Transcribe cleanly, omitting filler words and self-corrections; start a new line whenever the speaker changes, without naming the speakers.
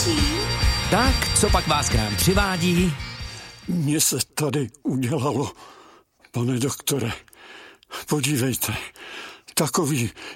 stačí.
Tak, co pak vás k nám přivádí?
Mně se tady udělalo, pane doktore, podívejte, takový